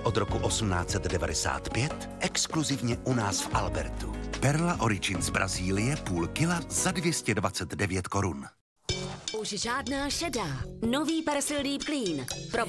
od roku 1895, exkluzivně u nás v Albertu. Perla Origin z Brazílie, půl kila za 229 korun. Už žádná šedá. Nový Persil Deep Clean. Pro